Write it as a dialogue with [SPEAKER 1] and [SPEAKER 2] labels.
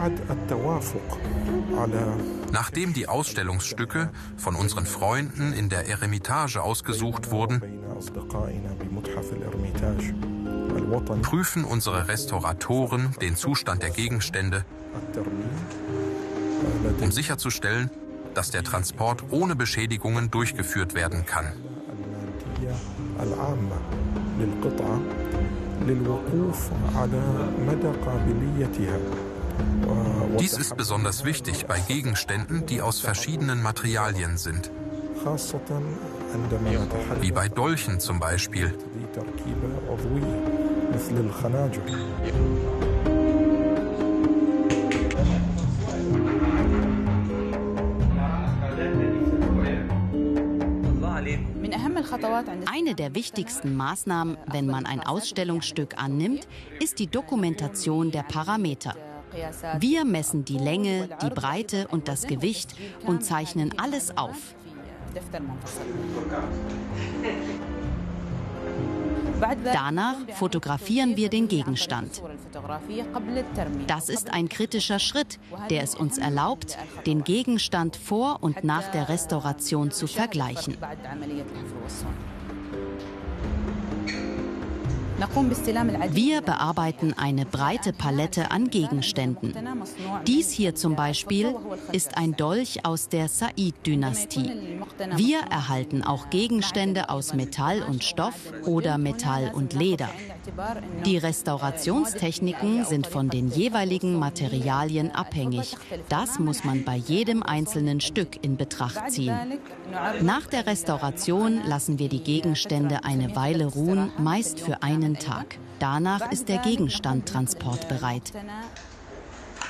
[SPEAKER 1] Nachdem die Ausstellungsstücke von unseren Freunden in der Eremitage ausgesucht wurden, prüfen unsere Restauratoren den Zustand der Gegenstände, um sicherzustellen, dass der Transport ohne Beschädigungen durchgeführt werden kann. Dies ist besonders wichtig bei Gegenständen, die aus verschiedenen Materialien sind, wie bei Dolchen zum Beispiel.
[SPEAKER 2] Eine der wichtigsten Maßnahmen, wenn man ein Ausstellungsstück annimmt, ist die Dokumentation der Parameter. Wir messen die Länge, die Breite und das Gewicht und zeichnen alles auf. Danach fotografieren wir den Gegenstand. Das ist ein kritischer Schritt, der es uns erlaubt, den Gegenstand vor und nach der Restauration zu vergleichen. Wir bearbeiten eine breite Palette an Gegenständen. Dies hier zum Beispiel ist ein Dolch aus der Said-Dynastie. Wir erhalten auch Gegenstände aus Metall und Stoff oder Metall und Leder. Die Restaurationstechniken sind von den jeweiligen Materialien abhängig. Das muss man bei jedem einzelnen Stück in Betracht ziehen. Nach der Restauration lassen wir die Gegenstände eine Weile ruhen, meist für einen Tag. Danach ist der Gegenstand transportbereit.